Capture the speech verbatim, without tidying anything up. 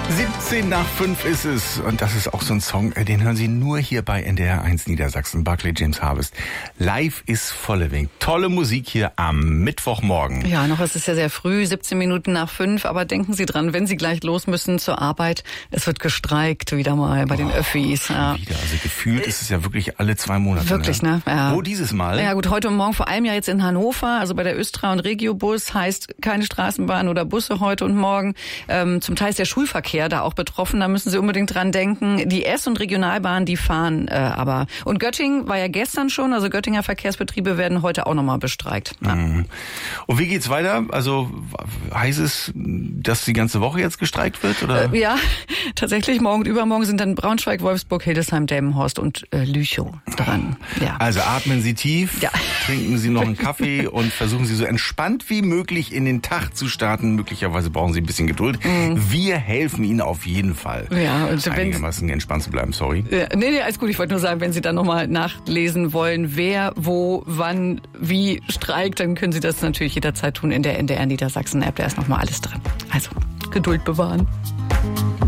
siebzehn nach fünf ist es. Und das ist auch so ein Song, den hören Sie nur hier bei N D R eins Niedersachsen. Barclay James Harvest. Live is Vollewing. Tolle Musik hier am Mittwochmorgen. Ja, noch ist es ja sehr früh, siebzehn Minuten nach fünf. Aber denken Sie dran, wenn Sie gleich los müssen zur Arbeit, es wird gestreikt wieder mal bei den oh, Öffis. Ja. Wieder. Also gefühlt ist es ja wirklich alle zwei Monate. Wirklich, ne? Ja. Wo dieses Mal? Ja gut, heute und morgen vor allem ja jetzt in Hannover, also bei der Östra und Regiobus heißt keine Straßenbahn oder Busse heute und morgen. Ähm, zum Teil ist der Schulverkehr da auch betroffen, da müssen Sie unbedingt dran denken. Die S- und Regionalbahn, die fahren äh, aber. Und Göttingen war ja gestern schon, also Göttinger Verkehrsbetriebe werden heute auch nochmal bestreikt. Ja. Mhm. Und wie geht's weiter? Also heißt es, dass die ganze Woche jetzt gestreikt wird? Oder? Äh, ja, tatsächlich, morgen und übermorgen sind dann Braunschweig, Wolfsburg, Hildesheim, Delmenhorst und äh, Lüchow dran. Ja. Also atmen Sie tief, ja. trinken Sie noch einen Kaffee und versuchen Sie so entspannt wie möglich in den Tag zu starten. Möglicherweise brauchen Sie ein bisschen Geduld. Mhm. Wir helfen Ihnen auf jeden Fall. Ja, und einigermaßen entspannt zu bleiben, sorry. Ja, nee, nee, alles gut. Ich wollte nur sagen, wenn Sie dann nochmal nachlesen wollen, wer, wo, wann, wie streikt, dann können Sie das natürlich jederzeit tun in der N D R Niedersachsen App. Da ist nochmal alles drin. Also, Geduld bewahren.